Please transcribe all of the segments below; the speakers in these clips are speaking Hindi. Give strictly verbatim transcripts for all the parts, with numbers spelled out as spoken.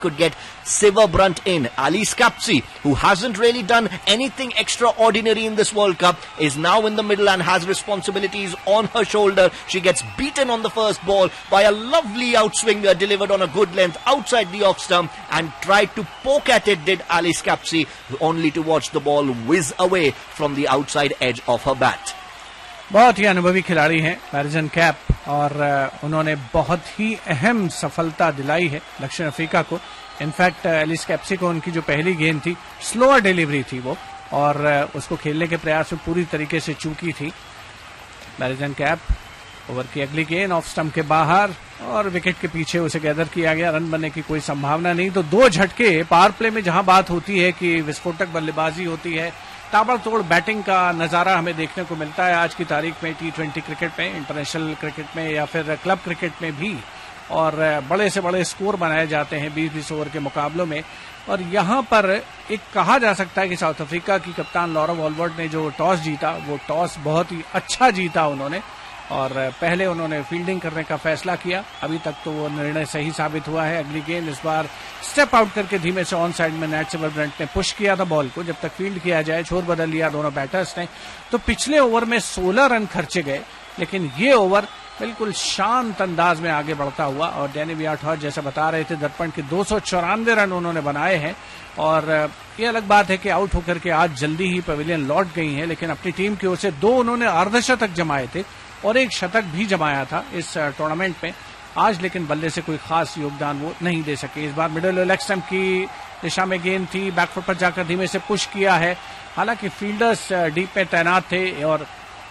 could get Siva Brunt in. Ali Skapsi, who hasn't really done anything extraordinary in this World Cup, is now in the middle and has responsibilities on her shoulder. She gets beaten on the first ball by a lovely outswinger delivered on a good length outside the off stump, and tried to poke at it did Ali Skapsi, only to watch the ball whiz away from the outside edge of her bat. बहुत ही अनुभवी खिलाड़ी हैं मैरिजन कैप, और उन्होंने बहुत ही अहम सफलता दिलाई है दक्षिण अफ्रीका को। इनफैक्ट एलिस कैप्सी को उनकी जो पहली गेंद थी, स्लोअर डिलीवरी थी वो, और उसको खेलने के प्रयास में पूरी तरीके से चूकी थी मैरिजन कैप। ओवर की अगली गेंद ऑफ स्टंप के बाहर और विकेट के पीछे उसे गैदर किया गया। रन बनने की कोई संभावना नहीं। तो दो झटके पावर प्ले में, जहां बात होती है कि विस्फोटक बल्लेबाजी होती है, ताबड़तोड़ बैटिंग का नजारा हमें देखने को मिलता है आज की तारीख में टी ट्वेंटी क्रिकेट में, इंटरनेशनल क्रिकेट में या फिर क्लब क्रिकेट में भी, और बड़े से बड़े स्कोर बनाए जाते हैं बीस बीस ओवर के मुकाबलों में। और यहां पर एक कहा जा सकता है कि साउथ अफ्रीका की कप्तान लॉरा वॉलवर्ट ने जो टॉस जीता, वो टॉस बहुत ही अच्छा जीता उन्होंने, और पहले उन्होंने फील्डिंग करने का फैसला किया। अभी तक तो वो निर्णय सही साबित हुआ है। अगली गेंद इस बार स्टेप आउट करके धीमे से ऑन साइड में नैट सिवा ब्रंट ने पुश किया था बॉल को। जब तक फील्ड किया जाए, छोर बदल लिया दोनों बैटर्स ने। तो पिछले ओवर में सोलह रन खर्चे गए, लेकिन ये ओवर बिल्कुल शांत अंदाज में आगे बढ़ता हुआ, और डैनी वियाटहॉर्ज जैसा बता रहे थे दर्पण के दो सौ चौरानवे रन उन्होंने बनाए हैं। और ये अलग बात है कि आउट होकर के आज जल्दी ही पवेलियन लौट गई हैं, लेकिन अपनी टीम की ओर से दो उन्होंने अर्धशतक जमाए थे और एक शतक भी जमाया था इस टूर्नामेंट में आज, लेकिन बल्ले से कोई खास योगदान वो नहीं दे सके। इस बार मिडिल लेग स्टंप की दिशा में गेंद थी, बैकफुट पर जाकर धीमे से पुश किया है। हालांकि फील्डर्स डीप में तैनात थे और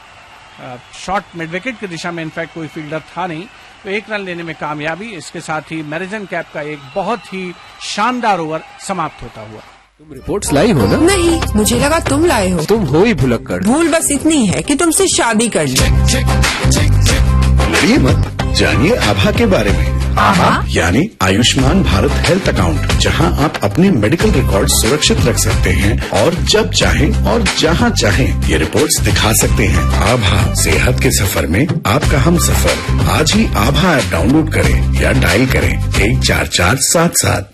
शॉर्ट मिड विकेट की दिशा में इनफैक्ट कोई फील्डर था नहीं, तो एक रन लेने में कामयाबी। इसके साथ ही मैरिजन कैप का एक बहुत ही शानदार ओवर समाप्त होता हुआ। तुम रिपोर्ट्स लाई हो ना? नहीं, मुझे लगा तुम लाए हो। तुम हो ही भुलक्कड़। भूल बस इतनी है कि तुमसे शादी कर ली। लड़िए मत, जानिए आभा के बारे में। आभा यानी आयुष्मान भारत हेल्थ अकाउंट, जहां आप अपने मेडिकल रिकॉर्ड सुरक्षित रख सकते हैं और जब चाहें और जहां चाहें ये रिपोर्ट्स दिखा सकते हैं। आभा, सेहत के सफर में आपका हम सफर। आज ही आभा ऐप डाउनलोड करें या डायल करें एक चार चार सात सात।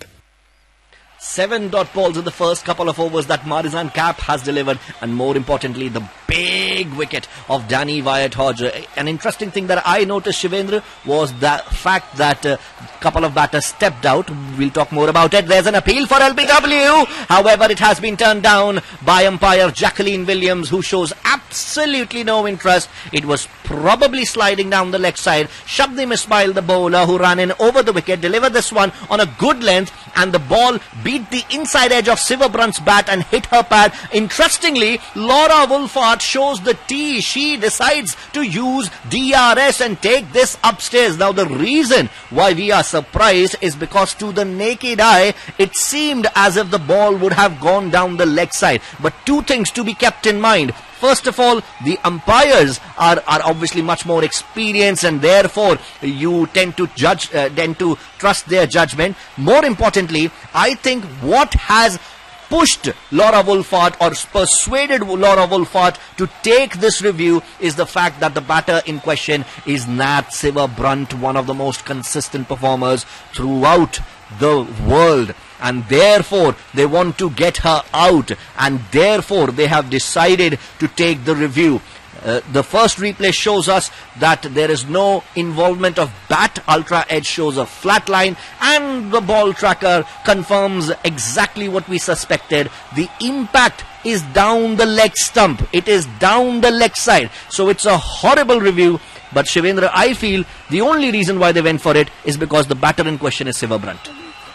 Seven dot balls in the first couple of overs that Marizan Cap has delivered, and more importantly, the big wicket of Danny Viathorge. An interesting thing that I noticed, Shivendra, was the fact that a uh, couple of batters stepped out. We'll talk more about it. There's an appeal for L B W. However, it has been turned down by umpire Jacqueline Williams, who shows absolutely no interest. It was probably sliding down the leg side. Shabnim Ismail, the bowler, who ran in over the wicket, delivered this one on a good length, and the ball beat the inside edge of Siva Brunt's bat and hit her pad. Interestingly, Laura Wolfart shows the tee. She decides to use D R S and take this upstairs. Now, the reason why we are surprised is because to the naked eye, it seemed as if the ball would have gone down the leg side. But two things to be kept in mind. First of all, the umpires are, are obviously much more experienced, and therefore you tend to judge, uh, tend to trust their judgment. More importantly, I think what has pushed Laura Wolfart or persuaded Laura Wolfart to take this review is the fact that the batter in question is Nat Siva Brunt, one of the most consistent performers throughout the world. And therefore they want to get her out, and therefore they have decided to take the review. Uh, the first replay shows us that there is no involvement of bat. Ultra Edge shows a flat line, and the ball tracker confirms exactly what we suspected. The impact is down the leg stump. It is down the leg side. So it's a horrible review. But Shivendra, I feel the only reason why they went for it is because the batter in question is Siva Brunt.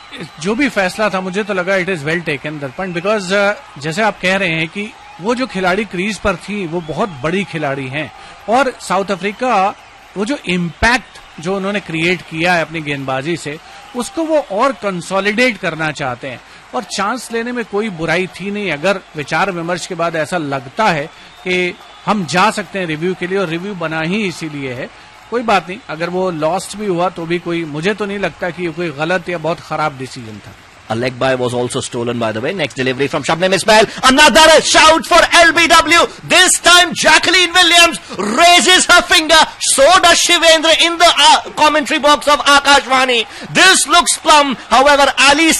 जो भी फैसला था, मुझे तो लगा इट इज वेल टेकन दर्पण, बिकॉज जैसे आप कह रहे हैं कि वो जो खिलाड़ी क्रीज पर थी वो बहुत बड़ी खिलाड़ी हैं, और साउथ अफ्रीका वो जो इम्पैक्ट जो उन्होंने क्रिएट किया है अपनी गेंदबाजी से, उसको वो और कंसोलिडेट करना चाहते हैं, और चांस लेने में कोई बुराई थी नहीं। अगर विचार विमर्श के बाद ऐसा लगता है कि हम जा सकते हैं रिव्यू के लिए, और रिव्यू बना ही इसीलिए है, कोई बात नहीं। अगर वो लॉस्ट भी हुआ तो भी कोई, मुझे तो नहीं लगता कि ये कोई गलत या बहुत खराब डिसीजन था। A leg bye was also stolen, by the way. Next delivery from Shabnam Ismail. Another shout for L B W. This time Jacqueline Williams raises her finger. So does Shivendra in the uh, commentary box of Akashvani. This looks plum. However, Ali